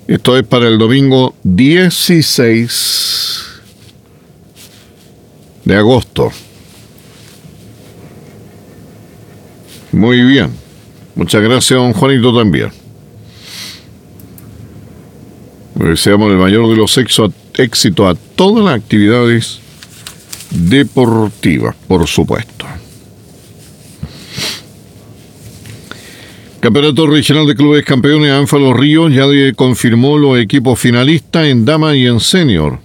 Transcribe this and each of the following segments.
Esto es para el domingo 16 de agosto. Muy bien. Muchas gracias, don Juanito, también. Le deseamos el mayor de los éxitos a todas las actividades deportivas, por supuesto. Campeonato Regional de Clubes Campeones ANFA Los Ríos ya confirmó los equipos finalistas en Dama y en Senior.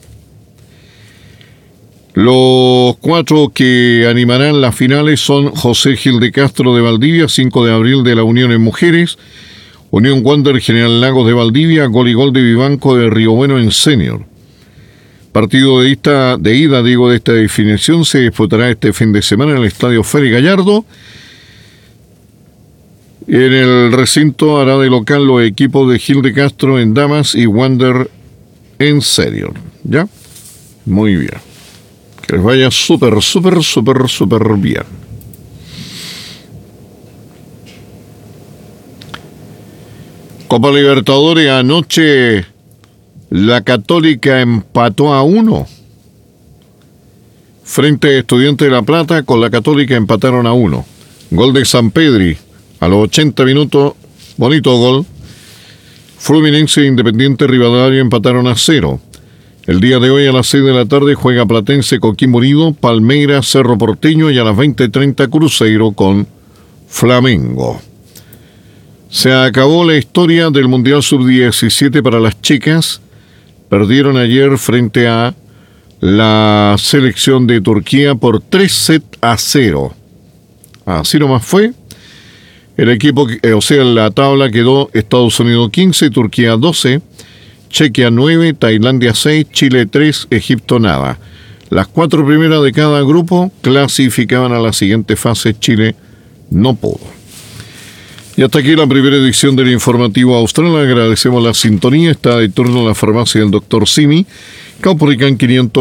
Los 4 que animarán las finales son José Gil de Castro de Valdivia, 5 de abril de la Unión en Mujeres, Unión Wander General Lagos de Valdivia, Gol y Gol de Vivanco de Río Bueno en Senior. Partido de ida de esta definición se disputará este fin de semana en el Estadio Félix Gallardo. En el recinto hará de local los equipos de Gil de Castro en Damas y Wander en Senior. ¿Ya? Muy bien. Que les vaya súper bien. Copa Libertadores, anoche la Católica empató a 1. Frente a Estudiantes de La Plata, con la Católica empataron a 1. Gol de Sampedri a los 80 minutos, bonito gol. Fluminense e Independiente Rivadavia empataron a 0. El día de hoy a las 6 de la tarde juega Platense Coquimbo Unido, Palmeiras Cerro Porteño y a las 20:30 Cruzeiro con Flamengo. Se acabó la historia del Mundial Sub-17 para las chicas. Perdieron ayer frente a la selección de Turquía por 3-0. Así nomás fue. El equipo, la tabla quedó Estados Unidos 15, Turquía 12, Chequia 9, Tailandia 6, Chile 3, Egipto nada. Las 4 primeras de cada grupo clasificaban a la siguiente fase. Chile no pudo. Y hasta aquí la primera edición del Informativo Austral. Agradecemos la sintonía. Está de turno en la farmacia del Dr. Simi, Caupolicán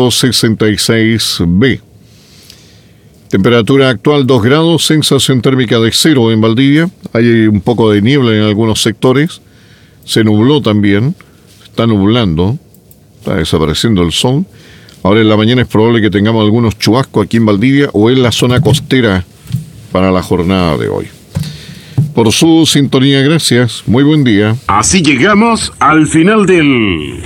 566B. Temperatura actual 2 grados, sensación térmica de 0 en Valdivia. Hay un poco de niebla en algunos sectores. Se nubló también. Está nublando. Está desapareciendo el sol. Ahora en la mañana es probable que tengamos algunos chubascos aquí en Valdivia o en la zona costera para la jornada de hoy. Por su sintonía, gracias. Muy buen día. Así llegamos al final del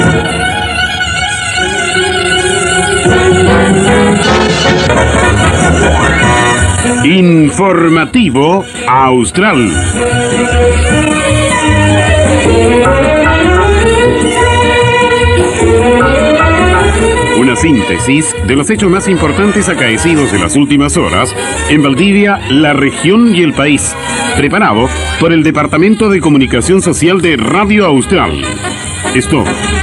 Informativo Austral. Una síntesis de los hechos más importantes acaecidos en las últimas horas en Valdivia, la región y el país. Preparado por el Departamento de Comunicación Social de Radio Austral. Esto